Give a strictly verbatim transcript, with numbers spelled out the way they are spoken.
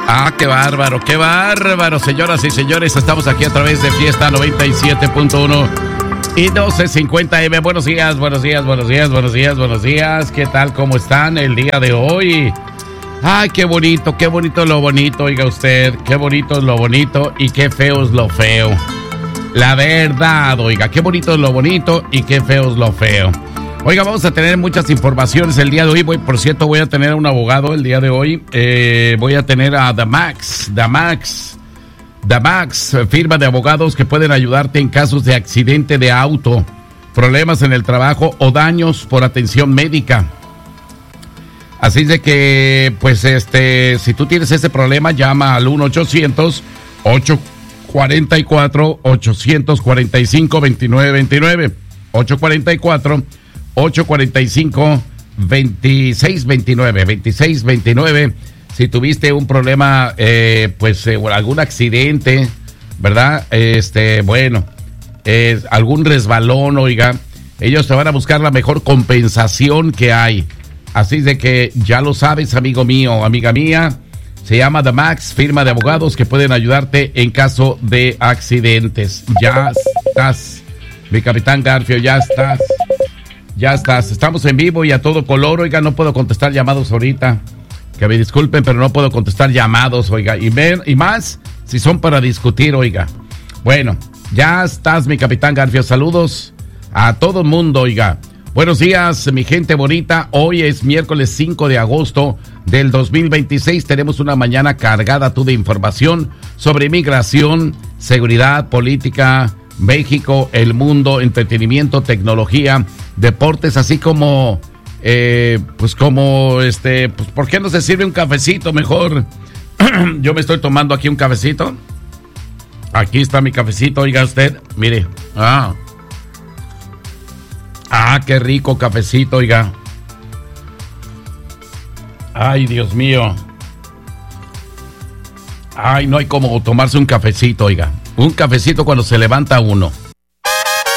Ah, qué bárbaro, qué bárbaro, señoras y señores. Estamos aquí a través de Fiesta noventa y siete punto uno y doce cincuenta eme. Buenos días, buenos días, buenos días, buenos días, buenos días. ¿Qué tal? ¿Cómo están el día de hoy? Ay, qué bonito, qué bonito lo bonito, oiga usted. Qué bonito es lo bonito y qué feo es lo feo. La verdad, oiga, qué bonito es lo bonito y qué feo es lo feo. Oiga, vamos a tener muchas informaciones el día de hoy. Voy, por cierto, voy a tener a un abogado el día de hoy. Eh, voy a tener a Damax, Damax, Damax, firma de abogados que pueden ayudarte en casos de accidente de auto, problemas en el trabajo o daños por atención médica. Así de que, pues, este, si tú tienes ese problema, llama al uno ochocientos, ocho cuatro cuatro, ocho cuatro cinco, dos nueve dos nueve. ocho cuatro cuatro, ocho cuatro cinco, dos seis dos nueve. veintiséis veintinueve. Si tuviste un problema, eh, pues, eh, algún accidente, ¿verdad? Este, bueno, eh, algún resbalón, oiga, ellos te van a buscar la mejor compensación que hay. Así de que ya lo sabes, amigo mío, amiga mía. Se llama The Max, firma de abogados que pueden ayudarte en caso de accidentes. Ya estás, mi capitán Garfio, ya estás. Ya estás. Estamos en vivo y a todo color. Oiga, no puedo contestar llamados ahorita. Que me disculpen, pero no puedo contestar llamados, oiga. Y, ven, y más si son para discutir, oiga. Bueno, ya estás, mi capitán Garfio. Saludos a todo el mundo, oiga. Buenos días, mi gente bonita. Hoy es miércoles cinco de agosto del dos mil veintiséis. Tenemos una mañana cargada tú de información sobre inmigración, seguridad, política, México, el mundo, entretenimiento, tecnología, deportes, así como, eh, pues como, este, pues, ¿por qué no se sirve un cafecito mejor? Yo me estoy tomando aquí un cafecito. Aquí está mi cafecito, oiga usted, mire, ah. Ah, qué rico cafecito, oiga. Ay, Dios mío. Ay, no hay como tomarse un cafecito, oiga. Un cafecito cuando se levanta uno.